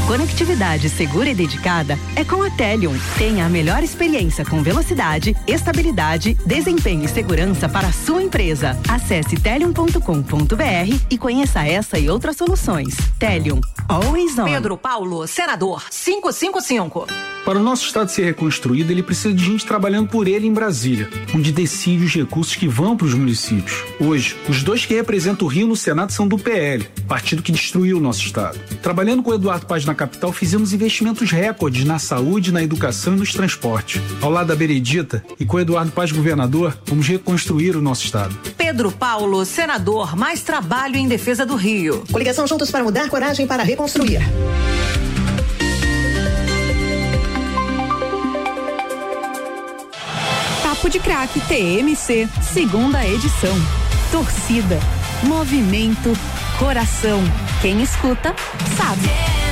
Conectividade segura e dedicada é com a Telium. Tenha a melhor experiência com velocidade, estabilidade, desempenho e segurança para a sua empresa. Acesse telium.com.br e conheça essa e outras soluções. Telium, always on. Pedro Paulo, senador, 555. Para o nosso estado ser reconstruído, ele precisa de gente trabalhando por ele em Brasília, onde decide os recursos que vão para os municípios. Hoje, os dois que representam o Rio no Senado são do PL, partido que destruiu o nosso estado. Trabalhando com o Eduardo Paz na capital, fizemos investimentos recordes na saúde, na educação e nos transportes. Ao lado da Benedita e com o Eduardo Paz governador, vamos reconstruir o nosso estado. Pedro Paulo, senador, mais trabalho em defesa do Rio. Coligação Juntos para Mudar, coragem para reconstruir. Papo de Craque TMC, segunda edição. Torcida, movimento, coração. Quem escuta, sabe.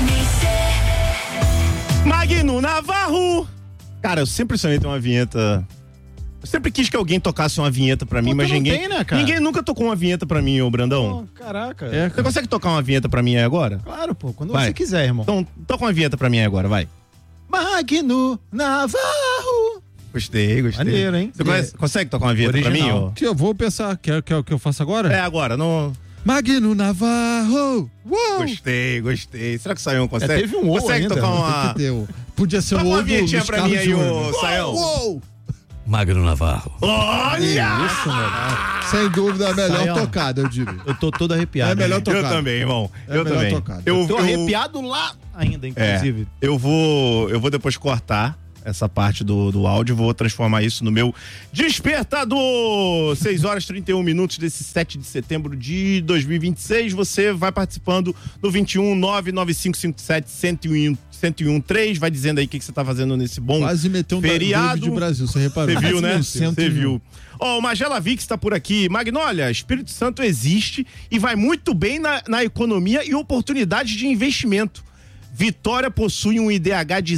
Magno Navarro! Cara, eu sempre sonhei ter uma vinheta. Eu sempre quis que alguém tocasse uma vinheta pra mim, mas ninguém. Tem, né, cara? Ninguém nunca tocou uma vinheta pra mim, ô Brandão. Oh, caraca. Você consegue tocar uma vinheta pra mim aí agora? Claro, pô, quando Vai. você quiser, irmão. Então, toca uma vinheta pra mim aí agora, vai. Magno Navarro. Gostei. Maneiro, hein? Você consegue tocar uma vinheta Original. pra mim, ó? Eu vou pensar. Quer que eu faça agora? É, agora, não. Magno Navarro! Uou! Gostei. Será que o Saião consegue? Teve um Consegue ainda. tocar uma. Podia ser Toca um uma ovo vinhetinha Luiz pra Carlos mim aí, Júnior. ô Saião. Uou! Magno Navarro. Olha! Isso, mano. Sem dúvida, a melhor Saião. tocada, eu diria. Eu tô todo arrepiado. É melhor né? tocar. Eu também, irmão. É eu melhor também. tocada. Eu tô arrepiado lá ainda, inclusive. Eu vou depois cortar essa parte do áudio, vou transformar isso no meu despertador. 6h31 desse 7 de setembro de 2026. Você vai participando do 21 99557 1013, vai dizendo aí o que você tá fazendo nesse bom Quase meteu um feriado. David Brasil, você reparou? Você viu, né? Quase Você 101. viu. Ó, o Magela Vix tá por aqui. Magnólia, Espírito Santo existe e vai muito bem na economia e oportunidade de investimento. Vitória possui um IDH de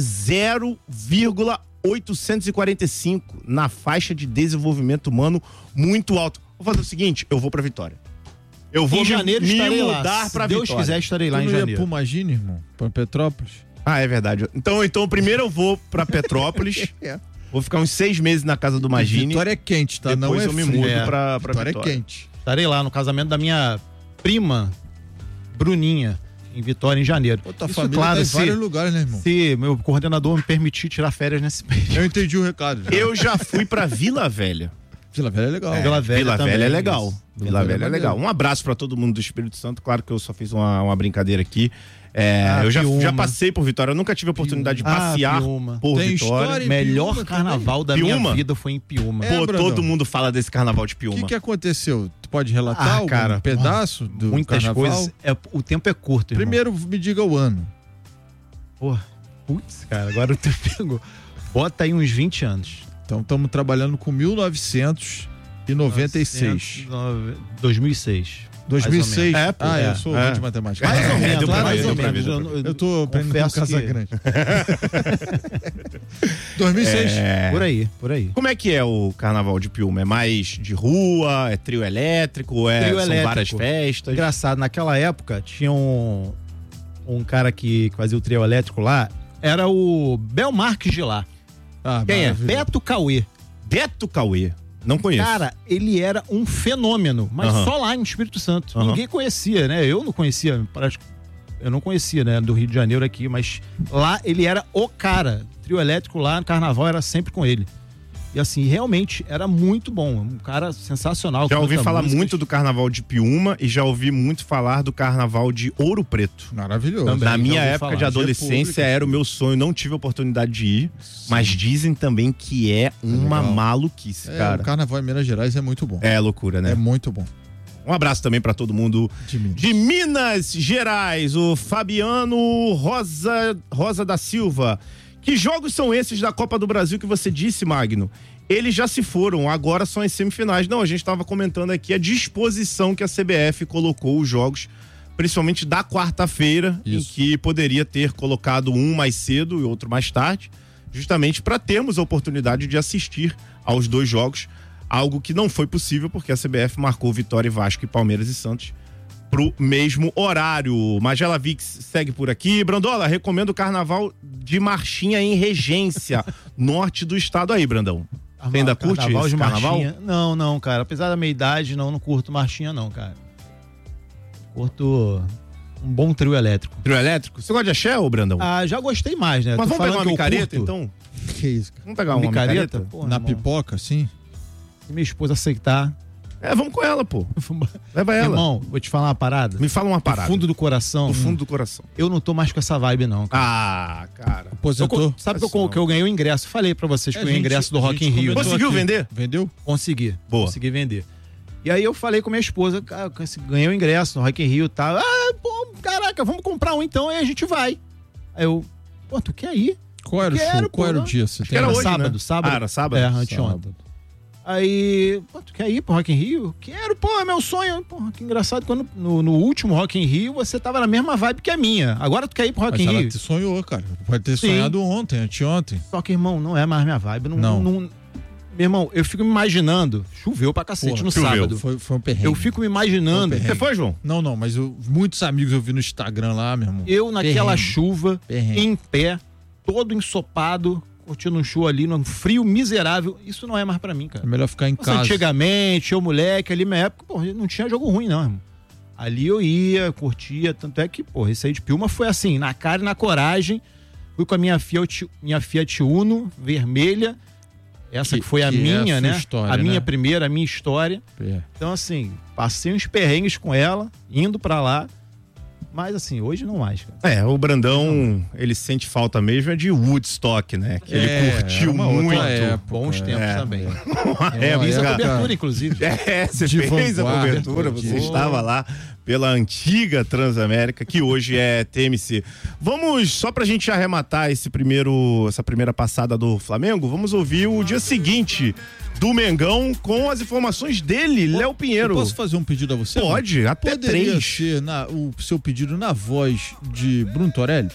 0,845 na faixa de desenvolvimento humano muito alto. Vou fazer o seguinte, eu vou pra Vitória. Eu vou Em janeiro me estarei mudar lá. pra Se Deus Vitória. quiser, estarei lá Tu em não ia janeiro. pro Magine, irmão? Pra Petrópolis? Ah, é verdade. Então primeiro eu vou pra Petrópolis. Vou ficar uns 6 meses na casa do Magine. Vitória é quente, tá? Depois Não é eu me frio. mudo pra Vitória Vitória. é quente. Estarei lá no casamento da minha prima, Bruninha, em Vitória, em janeiro. Pô, tua Isso, família claro, tá em se- vários lugares, né, irmão? Se meu coordenador me permitir tirar férias nesse período. Eu entendi o recado. já. Eu já fui pra Vila Velha. Vila Velha é legal. Vila Velha Vila também, Velha é legal. isso. Vila Velha é legal. Um abraço pra todo mundo do Espírito Santo. Claro que eu só fiz uma brincadeira aqui. Eu Piúma. já passei por Vitória. Eu nunca tive a oportunidade de passear Piúma. por Tem Vitória. história em Melhor Piúma carnaval da Piúma? minha vida foi em Piúma. É, Pô, Brandão. todo mundo fala desse carnaval de O Piúma. que aconteceu? Tu pode relatar algum cara, pedaço do Muitas carnaval? coisas. O tempo é curto, irmão. Primeiro, me diga o ano. Porra, putz, cara, agora eu te pego. Bota aí uns 20 anos. Então, estamos trabalhando com 1996. 2006. 2006. Mais ou menos. Eu sou ruim de matemática. Mais ou menos, deu pra mais ver, ou deu pra menos. ver. Eu tô aprendendo com confesso Casa que- Grande. 2006. Por aí. Como é que é o carnaval de Piúma? É mais de rua? É trio elétrico? Trio São elétrico. várias festas? Engraçado, naquela época tinha um cara que fazia o trio elétrico lá, era o Bel Marques de lá. Ah, Quem é? maravilhoso. Beto Cauê. Beto Cauê. Não conheço. Cara, ele era um fenômeno, mas Aham. só lá em Espírito Santo. Aham. Ninguém conhecia, né? Eu não conhecia, eu não conhecia, né, do Rio de Janeiro aqui, mas lá ele era o cara. Trio elétrico lá no carnaval era sempre com ele. E assim, realmente era muito bom, um cara sensacional. Já ouvi canta falar músicas. muito do carnaval de Piúma e já ouvi muito falar do carnaval de Ouro Preto. Maravilhoso. Também. Na minha já ouvi época falar. de adolescência República. era o meu sonho, não tive a oportunidade de ir, mas dizem também que é uma legal. maluquice, O cara. carnaval em Minas Gerais é muito bom. É loucura, né? É muito bom. Um abraço também pra todo mundo De Minas. de Minas Gerais, o Fabiano Rosa da Silva. Que jogos são esses da Copa do Brasil que você disse, Magno? Eles já se foram, agora são as semifinais. Não, a gente estava comentando aqui a disposição que a CBF colocou os jogos, principalmente da quarta-feira, em Isso. que poderia ter colocado um mais cedo e outro mais tarde, justamente para termos a oportunidade de assistir aos dois jogos, algo que não foi possível porque a CBF marcou Vitória e Vasco e Palmeiras e Santos pro mesmo horário. Magela Vix segue por aqui. Brandola, recomendo o carnaval de Marchinha em Regência, norte do estado aí, Brandão. Você ainda curte carnaval esse de carnaval? Marchinha? Não, cara. Apesar da minha idade, não curto Marchinha, não, cara. Curto um bom trio elétrico. Trio elétrico? Você gosta de axé, ô Brandão? Já gostei mais, né? Mas Tô vamos pegar falando uma que eu micareta, curto. então? Que isso, cara? Vamos pegar uma micareta? Pô, Na irmão, pipoca, sim? se minha esposa aceitar. Vamos com ela, pô. Leva ela. Irmão, vou te falar uma parada. Me fala uma parada. Do fundo do coração. Do fundo do coração. Eu não tô mais com essa vibe, não, cara. Ah, cara. Aposentou? Sabe que eu ganhei o ingresso? Falei pra vocês que eu ganhei o ingresso do Rock in Rio. Conseguiu vender? Vendeu? Consegui. Boa. Consegui vender. E aí eu falei com minha esposa, cara, ganhei o ingresso no Rock in Rio e tal. Pô, caraca, vamos comprar um então, aí a gente vai. Aí eu, pô, tu quer ir? Qual era o show? Qual era o dia? Você tem era hoje, sábado, né? sábado. Era sábado? Anteontem. Aí, pô, tu quer ir pro Rock in Rio? Quero, pô, é meu sonho. Pô, que engraçado, quando no último Rock in Rio você tava na mesma vibe que a minha. Agora tu quer ir pro Rock in Rio? Ela te sonhou, cara. Pode ter sonhado ontem, anteontem. Só que, irmão, não é mais minha vibe. Não. Meu irmão, eu fico me imaginando. Choveu pra cacete no sábado. Foi um perrengue. Eu fico me imaginando. Foi um Você foi, João? Não, mas muitos amigos eu vi no Instagram lá, meu irmão. Eu naquela Perrengue. chuva, Perrengue. em pé, todo ensopado, curtindo um show ali, num frio miserável. Isso não é mais pra mim, cara. É melhor ficar em Nossa, casa. antigamente, eu moleque, ali na minha época, pô, não tinha jogo ruim, não, irmão. Ali eu ia, curtia, tanto é que, pô, esse aí de Piúma foi assim, na cara e na coragem. Fui com a minha Fiat Uno, vermelha. Essa que foi a que é minha, a sua né? história, a minha né? primeira, a minha história. É. Então, assim, passei uns perrengues com ela, indo pra lá. Mas, assim, hoje não mais, cara. O Brandão, ele sente falta mesmo de Woodstock, né? Que ele curtiu uma muito. outra época. Bons tempos também. É, Fiz a cara. cobertura, inclusive. Você De fez a vanguarda, cobertura, você pô. estava lá pela antiga Transamérica, que hoje é TMC. Vamos, só pra gente arrematar essa primeira passada do Flamengo, vamos ouvir o dia seguinte do Mengão com as informações dele, Léo Pinheiro. Eu posso fazer um pedido a você? Pode, até Poderia 3. ser o seu pedido na voz de Bruno Torelli?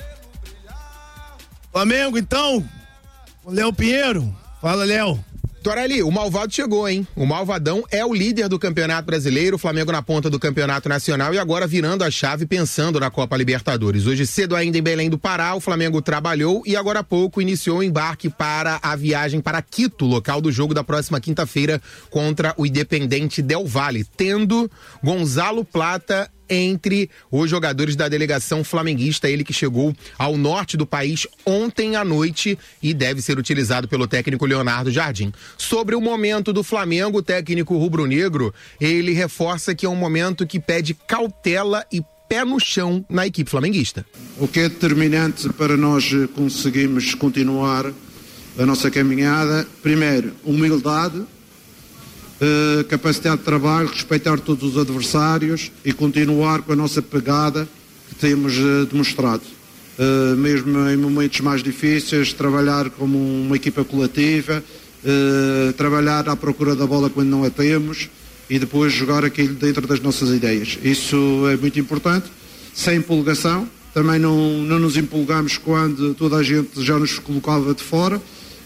Flamengo, então, o Léo Pinheiro. Fala, Léo. Torelli, o malvado chegou, hein? O malvadão é o líder do Campeonato Brasileiro, o Flamengo na ponta do Campeonato Nacional e agora virando a chave pensando na Copa Libertadores. Hoje cedo ainda em Belém do Pará, o Flamengo trabalhou e agora há pouco iniciou o embarque para a viagem para Quito, local do jogo da próxima quinta-feira contra o Independente Del Valle, tendo Gonzalo Plata entre os jogadores da delegação flamenguista, ele que chegou ao norte do país ontem à noite e deve ser utilizado pelo técnico Leonardo Jardim. Sobre o momento do Flamengo, o técnico rubro-negro, ele reforça que é um momento que pede cautela e pé no chão na equipe flamenguista. O que é determinante para nós conseguirmos continuar a nossa caminhada, primeiro, humildade, capacidade de trabalho, respeitar todos os adversários e continuar com a nossa pegada que temos demonstrado. Mesmo em momentos mais difíceis, trabalhar como uma equipa coletiva, trabalhar à procura da bola quando não a temos e depois jogar aquilo dentro das nossas ideias. Isso é muito importante, sem empolgação. Também não nos empolgamos quando toda a gente já nos colocava de fora.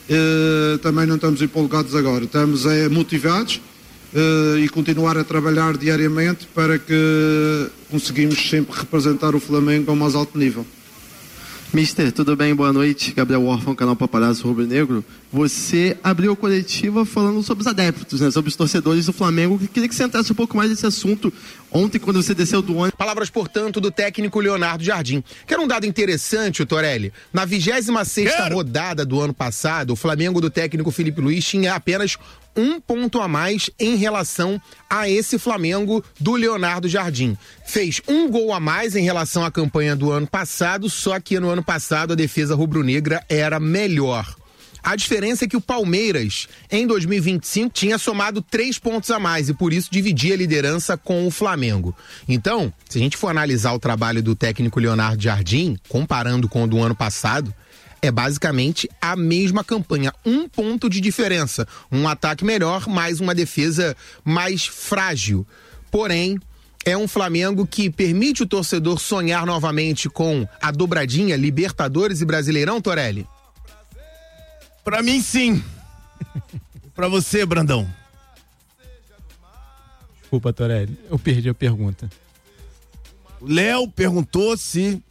Também não estamos empolgados agora, estamos motivados e continuar a trabalhar diariamente para que conseguimos sempre representar o Flamengo ao mais alto nível. Mister, tudo bem? Boa noite. Gabriel Orfão, canal Paparazzo Rubro Negro. Você abriu a coletiva falando sobre os adeptos, né? Sobre os torcedores do Flamengo. Queria que você entrasse um pouco mais nesse assunto. Ontem, quando você desceu do ônibus... Palavras, portanto, do técnico Leonardo Jardim. Quer um dado interessante, Torelli? Na 26ª rodada do ano passado, o Flamengo do técnico Felipe Luiz tinha apenas um ponto a mais em relação a esse Flamengo do Leonardo Jardim. Fez um gol a mais em relação à campanha do ano passado, só que no ano passado a defesa rubro-negra era melhor. A diferença é que o Palmeiras, em 2025, tinha somado 3 pontos a mais e por isso dividia a liderança com o Flamengo. Então, se a gente for analisar o trabalho do técnico Leonardo Jardim, comparando com o do ano passado, é basicamente a mesma campanha, 1 ponto de diferença, um ataque melhor, mais uma defesa mais frágil. Porém, é um Flamengo que permite o torcedor sonhar novamente com a dobradinha Libertadores e Brasileirão, Torelli? Pra mim, sim. Pra você, Brandão. Desculpa, Torelli, eu perdi a pergunta. O Léo perguntou se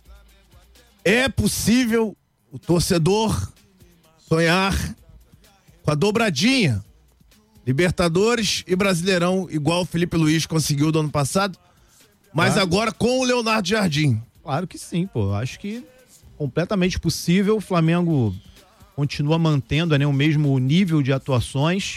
é possível o torcedor sonhar com a dobradinha, Libertadores e Brasileirão, igual o Felipe Luiz conseguiu do ano passado, mas agora com o Leonardo Jardim. Claro que sim, pô. Acho que completamente possível. O Flamengo continua mantendo, né, o mesmo nível de atuações.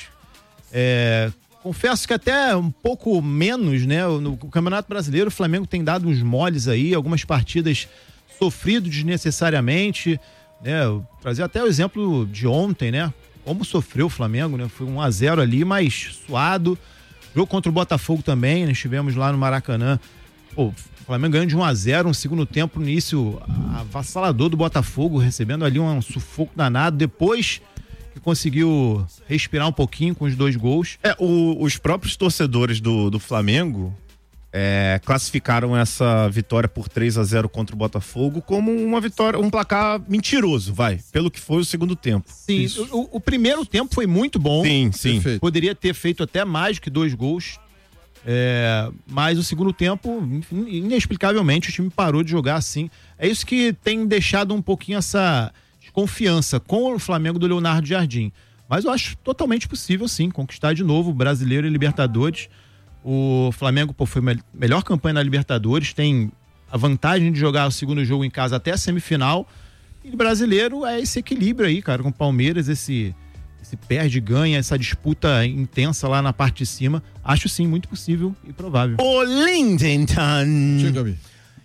Confesso que até um pouco menos, né? No Campeonato Brasileiro, o Flamengo tem dado uns moles aí, algumas partidas sofrido desnecessariamente, né? Eu trazer até o exemplo de ontem, né? Como sofreu o Flamengo, né? Foi 1-0 ali, mas suado. Jogo contra o Botafogo também, né? Estivemos lá no Maracanã. Pô, o Flamengo ganhando de 1-0, um segundo tempo, no início avassalador do Botafogo, recebendo ali um sufoco danado. Depois que conseguiu respirar um pouquinho com os 2 gols. Os próprios torcedores do Flamengo classificaram essa vitória por 3-0 contra o Botafogo como uma vitória, um placar mentiroso, pelo que foi o segundo tempo. Sim, o primeiro tempo foi muito bom. Sim. Poderia ter feito até mais que 2 gols. Mas o segundo tempo, inexplicavelmente, o time parou de jogar assim. É isso que tem deixado um pouquinho essa desconfiança com o Flamengo do Leonardo Jardim. Mas eu acho totalmente possível, sim, conquistar de novo o Brasileiro e Libertadores. O Flamengo, foi a melhor campanha na Libertadores, tem a vantagem de jogar o segundo jogo em casa até a semifinal. E o Brasileiro é esse equilíbrio aí, cara, com o Palmeiras, esse perde, ganha, essa disputa intensa lá na parte de cima. Acho sim, muito possível e provável. Ô Lindenton, Chega-me.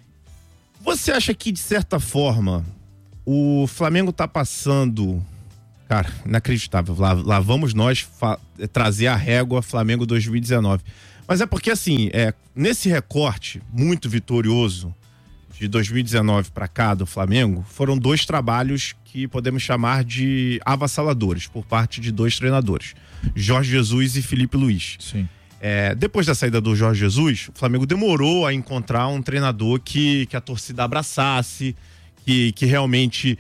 Você acha que, de certa forma, o Flamengo tá passando... Cara, inacreditável. Lá vamos nós trazer a régua Flamengo 2019. Mas é porque, assim, nesse recorte muito vitorioso de 2019 para cá do Flamengo, foram 2 trabalhos que podemos chamar de avassaladores por parte de 2 treinadores, Jorge Jesus e Felipe Luiz. Sim. Depois da saída do Jorge Jesus, o Flamengo demorou a encontrar um treinador que a torcida abraçasse, que realmente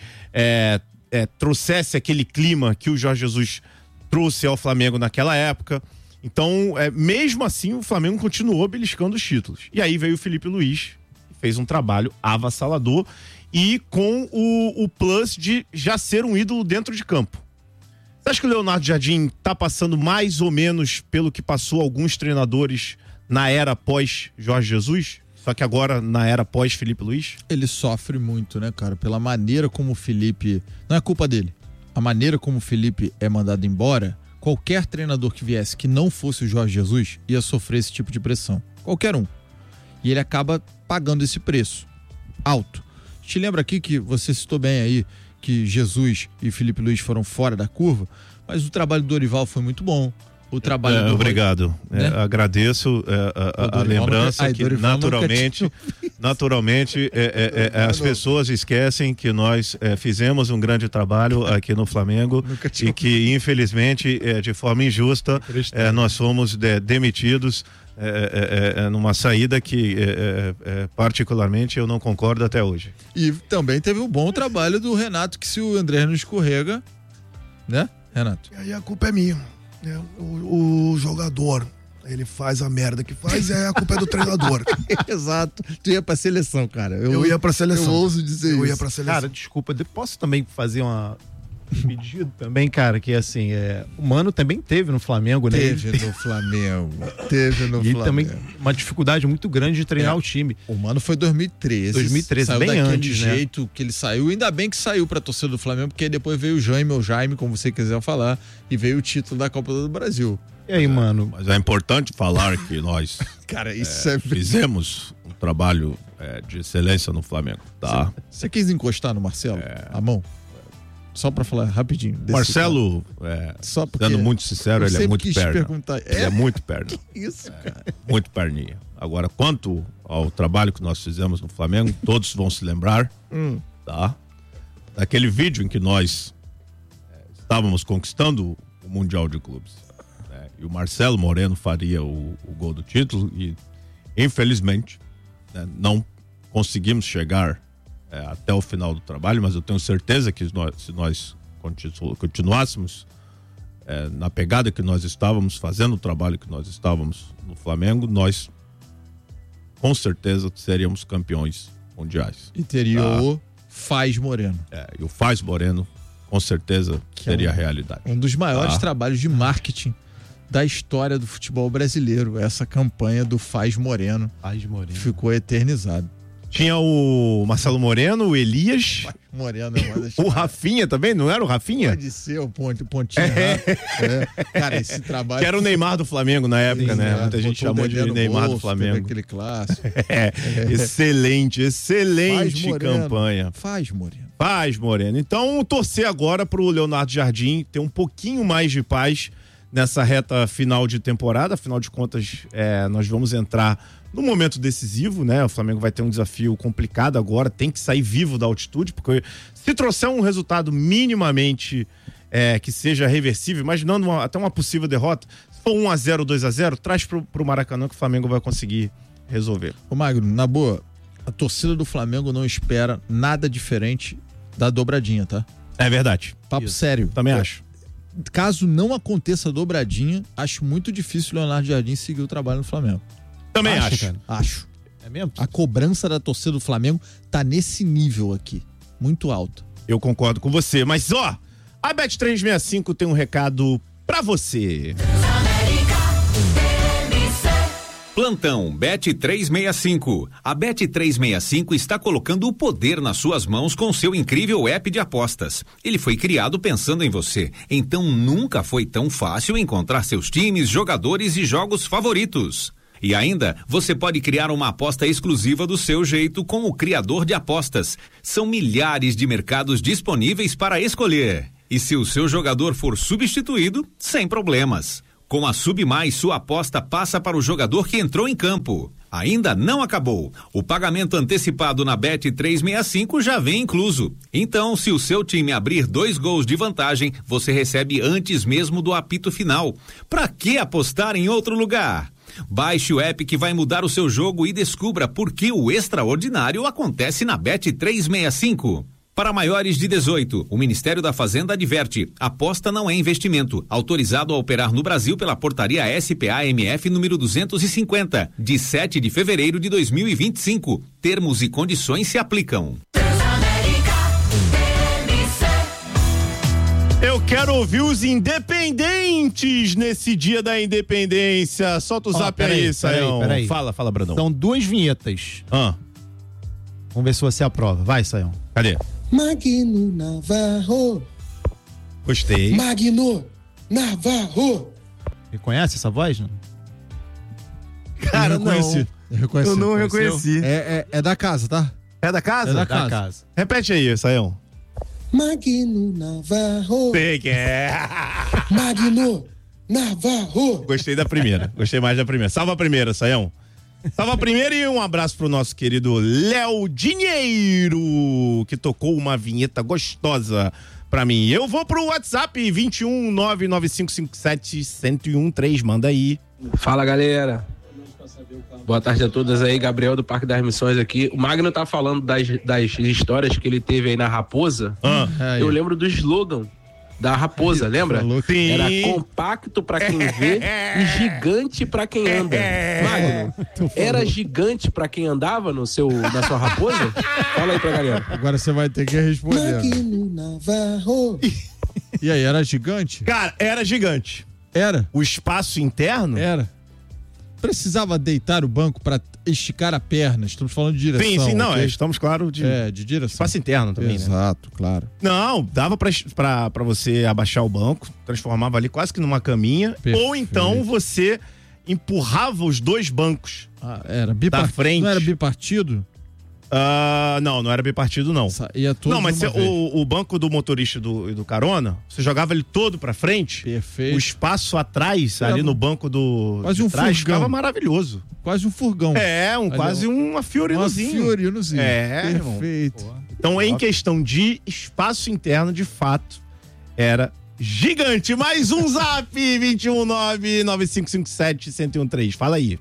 trouxesse aquele clima que o Jorge Jesus trouxe ao Flamengo naquela época. Então, mesmo assim, o Flamengo continuou beliscando os títulos. E aí veio o Felipe Luiz, fez um trabalho avassalador e com o plus de já ser um ídolo dentro de campo. Você acha que o Leonardo Jardim tá passando mais ou menos pelo que passou alguns treinadores na era pós Jorge Jesus? Só que agora na era pós Felipe Luiz? Ele sofre muito, né, cara? Pela maneira como o Felipe... Não é culpa dele. A maneira como o Felipe é mandado embora, qualquer treinador que viesse que não fosse o Jorge Jesus ia sofrer esse tipo de pressão. Qualquer um. E ele acaba pagando esse preço alto. Te lembra aqui que você citou bem aí que Jesus e Felipe Luiz foram fora da curva, mas o trabalho do Dorival foi muito bom. O trabalho do... Obrigado. Né? Agradeço a lembrança que naturalmente as pessoas esquecem que nós fizemos um grande trabalho aqui no Flamengo e que infelizmente de forma injusta nós fomos demitidos numa saída que particularmente eu não concordo até hoje. E também teve um bom trabalho do Renato, que se o André não escorrega, né, Renato? E aí a culpa é minha. O jogador, ele faz a merda que faz, a culpa é do treinador. Exato. Tu ia pra seleção, cara. Eu ia pra seleção. Eu ouso dizer isso. Eu ia pra seleção. Cara, desculpa, posso também fazer um pedido também, cara, que assim, o Mano também teve no Flamengo, né? Teve no Flamengo. E também uma dificuldade muito grande de treinar o time. O Mano foi 2013. 2013, saiu bem daquele antes, jeito que ele saiu. Ainda bem que saiu pra torcida do Flamengo, porque depois veio o Jaime, ou Jaime, como você quiser falar, e veio o título da Copa do Brasil. E aí, mano? Mas é importante falar que nós cara, isso fizemos um trabalho de excelência no Flamengo, tá? Você quis encostar no Marcelo? A mão? Só pra falar rapidinho. Marcelo, sendo muito sincero, ele é muito perna. Ele é muito perna. Que isso, cara? Muito perninha. Agora, quanto ao trabalho que nós fizemos no Flamengo, todos vão se lembrar, tá? Daquele vídeo em que nós estávamos conquistando o Mundial de Clubes. E o Marcelo Moreno faria o gol do título e, infelizmente, não conseguimos chegar até o final do trabalho, mas eu tenho certeza que se nós continuássemos na pegada que nós estávamos, fazendo o trabalho que nós estávamos no Flamengo, nós com certeza seríamos campeões mundiais. E teria o Faz Moreno. E o Faz Moreno, com certeza, seria a realidade. Um dos maiores trabalhos de marketing da história do futebol brasileiro, essa campanha do Faz Moreno. Faz Moreno. Ficou eternizado. Tinha o Marcelo Moreno, o Elias. Moreno, o Rafinha também, não era o Rafinha? Pode ser o Pontinho. Cara, esse trabalho. Que era o Neymar do Flamengo na época, né? Muita gente chamou de Neymar do Flamengo. Aquele clássico. Excelente campanha. Faz Moreno. Então, torcer agora pro Leonardo Jardim ter um pouquinho mais de paz nessa reta final de temporada. Afinal de contas, nós vamos entrar no momento decisivo, né? O Flamengo vai ter um desafio complicado agora, tem que sair vivo da altitude, porque se trouxer um resultado minimamente que seja reversível, imaginando até uma possível derrota, se for 1-0, 2-0, traz pro Maracanã que o Flamengo vai conseguir resolver. Ô Magno, na boa, a torcida do Flamengo não espera nada diferente da dobradinha, tá? É verdade. Papo sério. Também acho. Caso não aconteça a dobradinha, acho muito difícil o Leonardo Jardim seguir o trabalho no Flamengo. Também acho. Acho. É mesmo? A cobrança da torcida do Flamengo tá nesse nível aqui. Muito alto. Eu concordo com você. Mas, a Bet365 tem um recado pra você. Plantão Bet365. A Bet365 está colocando o poder nas suas mãos com seu incrível app de apostas. Ele foi criado pensando em você, então nunca foi tão fácil encontrar seus times, jogadores e jogos favoritos. E ainda, você pode criar uma aposta exclusiva do seu jeito com o criador de apostas. São milhares de mercados disponíveis para escolher. E se o seu jogador for substituído, sem problemas. Com a SubMais, sua aposta passa para o jogador que entrou em campo. Ainda não acabou. O pagamento antecipado na Bet365 já vem incluso. Então, se o seu time abrir 2 gols de vantagem, você recebe antes mesmo do apito final. Pra que apostar em outro lugar? Baixe o app que vai mudar o seu jogo e descubra por que o extraordinário acontece na Bet365. Para maiores de 18, o Ministério da Fazenda adverte: aposta não é investimento. Autorizado a operar no Brasil pela portaria SPA-MF número 250, de 7 de fevereiro de 2025. Termos e condições se aplicam. Eu quero ouvir os independentes nesse dia da independência. Solta o zap aí, Saião. Peraí. Fala, Brandão. São 2 vinhetas. Vamos ver se você aprova. Vai, Saião. Cadê? Magno Navarro. Gostei. Magno Navarro. Reconhece essa voz, não? Cara, eu não reconheci. Eu não reconheci. É da casa, tá? É da casa? É da casa. Repete aí, Saião. Magno Navarro. Sei que é. Magno Navarro. Gostei da primeira. Gostei mais da primeira. Salva a primeira, Saião. Salva a primeira e um abraço pro nosso querido Léo Dinheiro, que tocou uma vinheta gostosa pra mim. Eu vou pro WhatsApp 21995571013. Manda aí. Fala, galera. Boa tarde a todos aí, Gabriel do Parque das Missões aqui. O Magno tá falando das histórias que ele teve aí na Raposa. Eu lembro do slogan da Raposa, lembra? Sim. Era compacto pra quem vê e gigante pra quem anda. Magno, era gigante pra quem andava na sua Raposa? Fala aí pra galera. Agora você vai ter que responder. Magno Navarro. E aí, era gigante? Cara, era gigante. Era? O espaço interno? Era. Precisava deitar o banco para esticar a perna. Estamos falando de direção. Sim, não, okay? Estamos claro de direção. Espaço interno também, Exato, claro. Não, dava pra você abaixar o banco, transformava ali quase que numa caminha, ou então você empurrava os 2 bancos. Era da frente. Não era bipartido? Não era bipartido, não. Ia todo não, mas o banco do motorista e do carona, você jogava ele todo pra frente. Perfeito. O espaço atrás, ali no banco do quase de trás, furgão. ficava maravilhoso. Quase um furgão. Quase uma Fiorinozinho. Uma Fiorinozinho. Perfeito. Irmão. Então, em questão de espaço interno, de fato, era gigante. Mais um zap, 21995571013. Fala aí.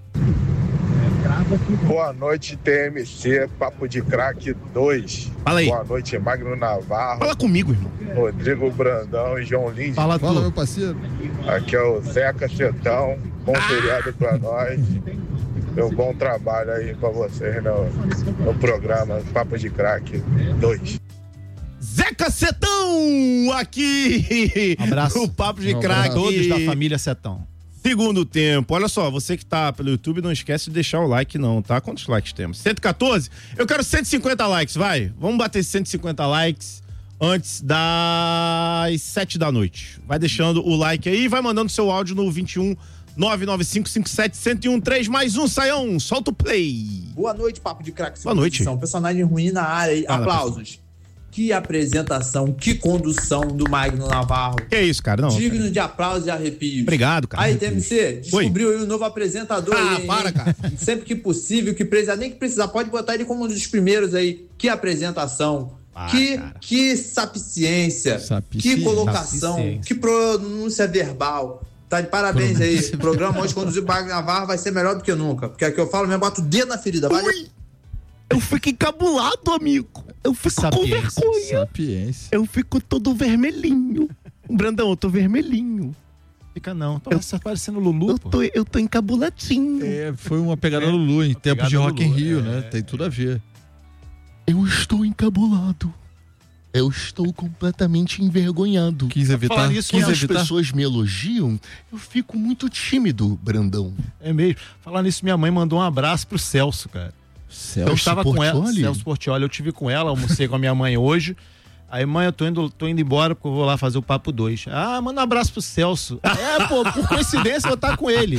Boa noite, TMC, Papo de Craque 2. Fala aí. Boa noite, Magno Navarro. Fala comigo, irmão. Rodrigo Brandão e João Lins. Fala, meu parceiro. Aqui é o Zeca Cetão. Bom feriado pra nós. e um bom trabalho aí pra vocês no programa Papo de Craque 2. Zeca Setão aqui. Abraço. O Papo de Craque. Todos da família Setão. Segundo tempo. Olha só, você que tá pelo YouTube, não esquece de deixar o like não, tá? Quantos likes temos? 114? Eu quero 150 likes, vai. Vamos bater 150 likes antes das 7 da noite. Vai deixando o like aí, vai mandando seu áudio no 21 99557-1013, mais um, Saião, solta o play. Boa noite, Papo de Craque. Boa noite. Personagem ruim na área aí, aplausos. Que apresentação, que condução do Magno Navarro. Que isso, cara? Não. Digno de aplausos e arrepios. Obrigado, cara. Aí, TMC, descobriu aí o novo apresentador. Aí, para, cara. Sempre que possível, que precisar, nem que precisar, pode botar ele como um dos primeiros aí. Que apresentação. Que sapiência. Que colocação. Que pronúncia verbal. Tá de parabéns aí. O programa hoje conduzido por Magno Navarro vai ser melhor do que nunca. Porque aqui eu falo mesmo, boto o dedo na ferida. Valeu. Eu fico encabulado, amigo. Eu fico com vergonha. Sapiência. Eu fico todo vermelhinho. Brandão, eu tô vermelhinho. Fica não. Tá parecendo Lulu, eu tô encabuladinho. Foi uma pegada Lulu em tempos de Rock in Rio, né? Tem tudo a ver. Eu estou encabulado. Eu estou completamente envergonhado. Quis evitar. Quando as pessoas me elogiam, eu fico muito tímido, Brandão. É mesmo. Falar nisso, minha mãe mandou um abraço pro Celso, cara. Eu estava com ela, Celso Portioli, eu tive com ela, almocei com a minha mãe hoje. Aí, mãe, eu tô indo embora porque eu vou lá fazer o Papo 2. Ah, manda um abraço pro Celso. Por coincidência eu tá com ele.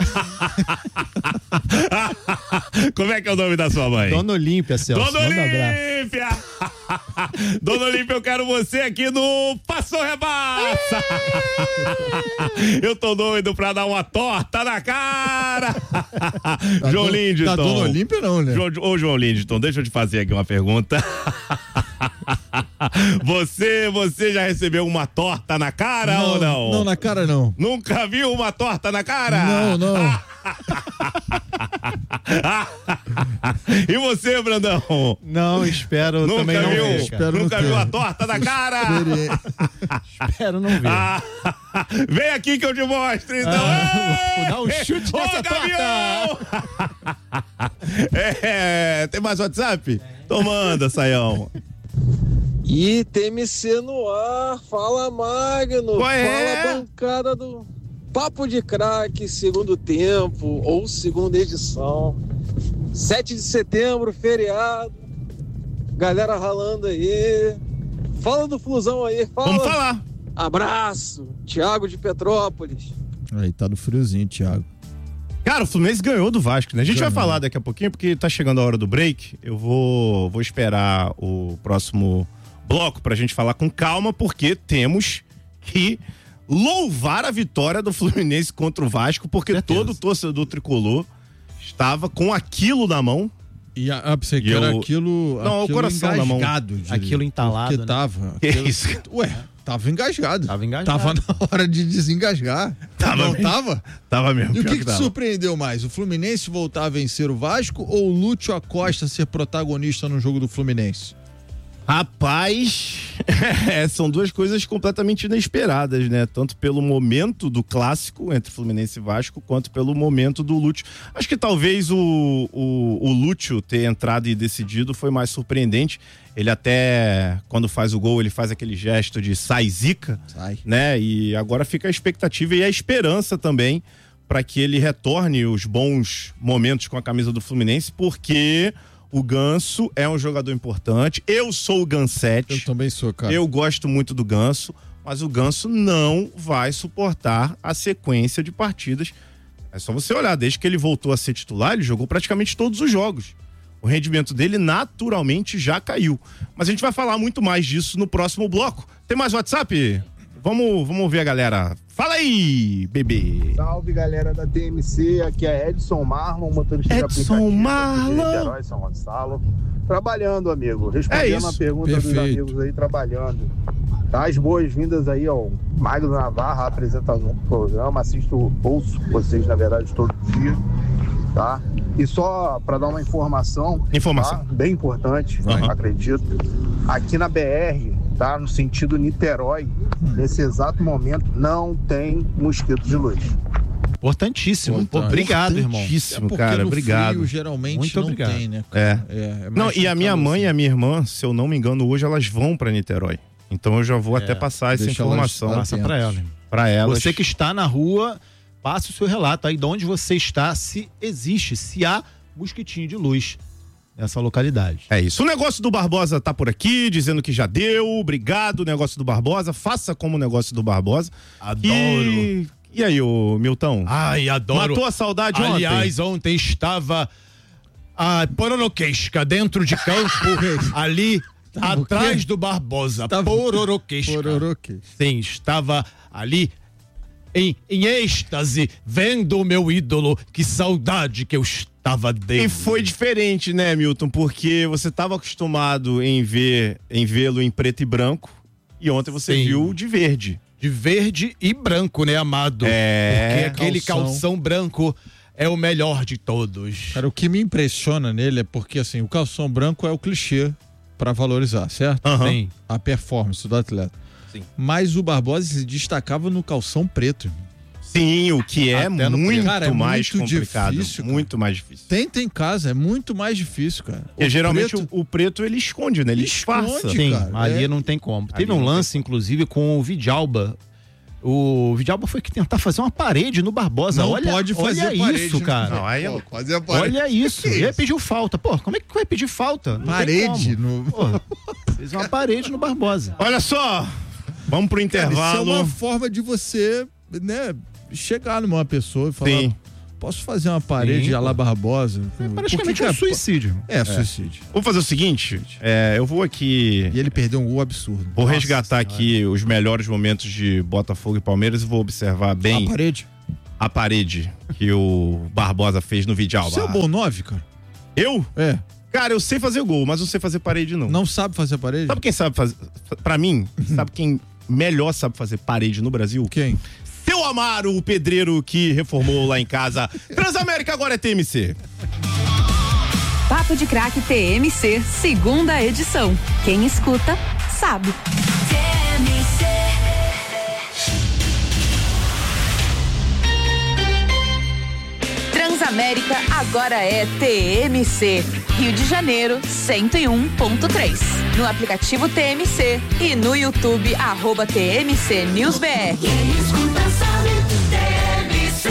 Como é que é o nome da sua mãe? Dona Olímpia, Celso. Dona Olímpia! Dona Olímpia, eu quero você aqui no Passou Repassa! Eu tô doido pra dar uma torta na cara! João Lindton. Da Dona Olímpia não, né? Ô, João Lindton, deixa eu te fazer aqui uma pergunta. Você já recebeu uma torta na cara ou não? Não, na cara não. Nunca viu uma torta na cara? Não. E você, Brandão? Não, espero também não ver. Nunca viu a torta na cara? Espero não ver. Vem aqui que eu te mostro, então. Vou dar um chute nessa torta. Tem mais WhatsApp? Então manda, Saião. E TMC no ar, fala Magno, fala bancada do Papo de Craque, segundo tempo ou segunda edição. 7 de setembro, feriado, galera ralando aí. Fala do Flusão aí, fala. Vamos falar. Abraço, Thiago de Petrópolis. Aí tá no friozinho, Thiago. Cara, o Fluminense ganhou do Vasco, né? A gente vai falar daqui a pouquinho, porque tá chegando a hora do break. Eu vou esperar o próximo bloco pra gente falar com calma, porque temos que louvar a vitória do Fluminense contra o Vasco, porque todo torcedor tricolor estava com aquilo na mão. E pensei que era aquilo. Não, o coração na mão. Aquilo entalado. Porque tava. Que isso? Ué, tava engajado. Tava engajado. Tava na hora de desengasgar. Tava não mesmo. tava? Tava mesmo. E o que te surpreendeu mais? O Fluminense voltar a vencer o Vasco ou o Lúcio Acosta ser protagonista no jogo do Fluminense? Rapaz, são duas coisas completamente inesperadas, né? Tanto pelo momento do clássico entre Fluminense e Vasco, quanto pelo momento do Lúcio. Acho que talvez o Lúcio ter entrado e decidido foi mais surpreendente. Ele até, quando faz o gol, ele faz aquele gesto de sai zica, né? E agora fica a expectativa e a esperança também para que ele retorne os bons momentos com a camisa do Fluminense, porque o Ganso é um jogador importante. Eu sou o Gansete. Eu também sou, cara. Eu gosto muito do Ganso, mas o Ganso não vai suportar a sequência de partidas. É só você olhar, desde que ele voltou a ser titular, ele jogou praticamente todos os jogos. O rendimento dele naturalmente já caiu. Mas a gente vai falar muito mais disso no próximo bloco. Tem mais WhatsApp? Vamos ver a galera. Fala aí, bebê. Salve, galera da TMC. Aqui é Edson Marlon, motorista de aplicativo de Niterói, São Gonçalo. Trabalhando, amigo. Respondendo a pergunta dos amigos aí, trabalhando. Dá as boas-vindas aí ao Magno Navarro, apresentador do programa. Ouço vocês, na verdade, todo dia. Tá? E só para dar uma informação. Tá? Bem importante, acredito. Aqui na BR, tá? No sentido Niterói, nesse exato momento, não tem mosquito de luz. Importantíssimo. Obrigado, irmão. Importantíssimo, cara. Obrigado. Frio, geralmente muito não obrigado. tem, né? Cara? Não, e a minha mãe e a minha irmã, se eu não me engano, hoje elas vão pra Niterói. Então eu já vou até passar essa informação. Passa pra elas. Pra elas. Você que está na rua, passe o seu relato aí de onde você está, se existe, se há mosquitinho de luz nessa localidade. É isso. O negócio do Barbosa tá por aqui, dizendo que já deu. Obrigado, negócio do Barbosa. Faça como o negócio do Barbosa. Adoro. E aí, ô Milton? Ai, adoro. Matou a saudade ontem? Aliás, ontem estava a Pororoquesca dentro de campo, ali atrás do Barbosa. Pororoquesca. Sim, estava ali em êxtase, vendo o meu ídolo. Que saudade que eu estava dele. E foi diferente, né, Milton? Porque você estava acostumado em vê-lo em preto e branco, e ontem você viu de verde. De verde e branco, né, amado? Porque aquele calção branco é o melhor de todos. Cara, o que me impressiona nele é porque, assim, o calção branco é o clichê pra valorizar, certo? Sim. A performance do atleta. Sim. Mas o Barbosa se destacava no calção preto. Sim, o que é muito cara, mais complicado. Difícil, muito mais difícil. Tenta em casa, é muito mais difícil, cara. Porque geralmente o preto ele esconde, né? Ele disfarça. Sim, cara, ali não tem como. Teve um lance, inclusive, com o Vidalba. O Vidalba foi que tentar fazer uma parede no Barbosa. Não olha, pode fazer olha parede, isso, cara. Não, aí quase a parede. Olha isso. E aí pediu falta. Pô, como é que vai pedir falta? Não parede no... Pô, fez uma parede no Barbosa. Olha só, vamos pro intervalo. Cara, isso é uma forma de você, né, chegar numa pessoa e falar, posso fazer uma parede à la Barbosa? Praticamente é um suicídio. Suicídio. Vamos fazer o seguinte, eu vou aqui... E ele perdeu um gol absurdo. Vou resgatar aqui os melhores momentos de Botafogo e Palmeiras e vou observar bem... A parede que o Barbosa fez no Vidalba. Você é o bom 9, cara? Eu? É. Cara, eu sei fazer gol, mas não sei fazer parede, não. Não sabe fazer parede? Sabe quem sabe fazer? Pra mim, sabe quem melhor sabe fazer parede no Brasil? Quem? Seu Amaro, o pedreiro que reformou lá em casa. Transamérica agora é TMC. Papo de Craque TMC, segunda edição. Quem escuta, sabe. TMC. Transamérica agora é TMC. Rio de Janeiro, 101.3. No aplicativo TMC e no YouTube, @TMC News BR. Quem escuta sabe, TMC.